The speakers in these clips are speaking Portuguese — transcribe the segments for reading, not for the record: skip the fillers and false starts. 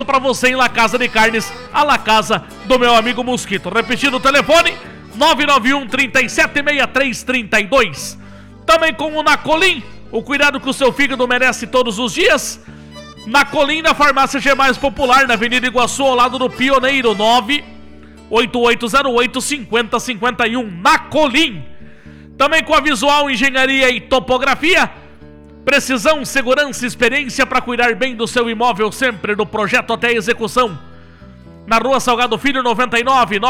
pra você em La Casa de Carnes, a La Casa do meu amigo Mosquito. Repetindo o telefone, 991-376332. Também com o Nacolim, o cuidado que o seu fígado merece todos os dias. Nacolim, na farmácia G Mais Popular, na Avenida Iguaçu, ao lado do Pioneiro, 98808-5051. Nacolim. Também com a Visual Engenharia e Topografia. Precisão, segurança e experiência para cuidar bem do seu imóvel, sempre do projeto até a execução. Na Rua Salgado Filho, 99,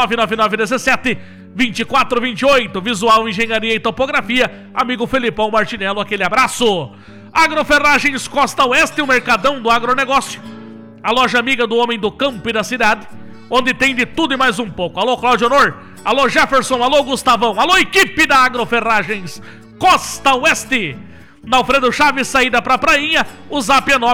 99917-2428. Visual Engenharia e Topografia. Amigo Felipão Martinello, aquele abraço. Agroferragens Costa Oeste, o mercadão do agronegócio. A loja amiga do homem do campo e da cidade, onde tem de tudo e mais um pouco. Alô, Cláudio Honor. Alô, Jefferson. Alô, Gustavão. Alô, equipe da Agroferragens Costa Oeste. Na Alfredo Chaves, saída pra Prainha. O zap é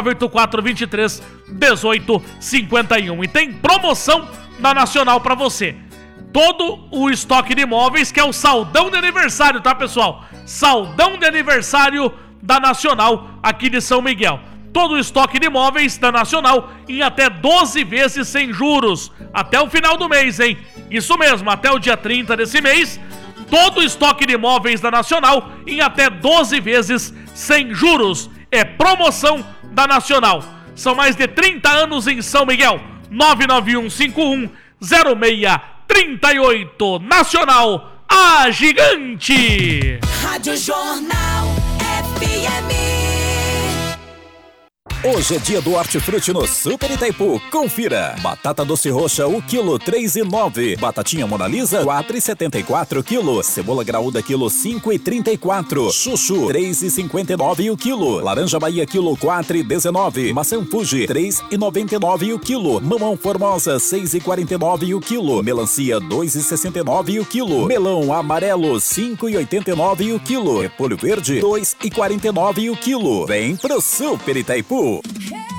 984-23-1851. E tem promoção na Nacional pra você. Todo o estoque de imóveis, que é o saldão de aniversário, tá, pessoal? Saldão de aniversário da Nacional aqui de São Miguel. Todo o estoque de imóveis da Nacional em até 12 vezes sem juros. Até o final do mês, hein? Isso mesmo, até o dia 30 desse mês. Todo o estoque de imóveis da Nacional em até 12 vezes sem juros. É promoção da Nacional. São mais de 30 anos em São Miguel. 991510638. Nacional, a gigante. Rádio Jornal FM. Hoje é dia do Hortifruti no Super Itaipu. Confira. Batata doce roxa, o quilo, 3,9. Batatinha Mona Lisa, 4,74 quilo. Cebola graúda, quilo, 5,34. Chuchu, 3,59 o quilo. Laranja Bahia, quilo, 4,19. Maçã Fuji, 3,99 o quilo. Mamão Formosa, 6,49 o quilo. Melancia, 2,69 o quilo. Melão amarelo, 5,89 o quilo. Repolho verde, 2,49 o quilo. Vem pro Super Itaipu.